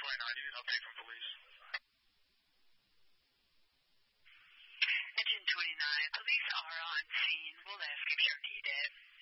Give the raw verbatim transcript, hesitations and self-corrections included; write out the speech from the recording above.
twenty-nine, you need an update from police. Engine twenty-nine, police are on scene. We'll ask if you're needed.